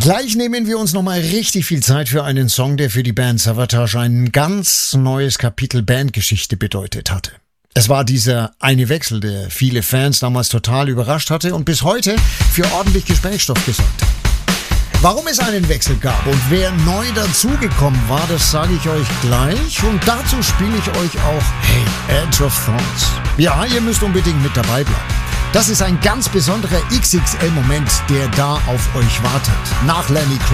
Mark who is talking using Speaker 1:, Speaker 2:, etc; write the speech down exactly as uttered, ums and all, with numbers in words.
Speaker 1: Gleich nehmen wir uns nochmal richtig viel Zeit für einen Song, der für die Band Savatage ein ganz neues Kapitel Bandgeschichte bedeutet hatte. Es war dieser eine Wechsel, der viele Fans damals total überrascht hatte und bis heute für ordentlich Gesprächsstoff gesorgt hat. Warum es einen Wechsel gab und wer neu dazugekommen war, das sage ich euch gleich. Und dazu spiele ich euch auch Hey, Edge of Thrones. Ja, ihr müsst unbedingt mit dabei bleiben. Das ist ein ganz besonderer X X L-Moment, der da auf euch wartet. Nach Lenny Kravitz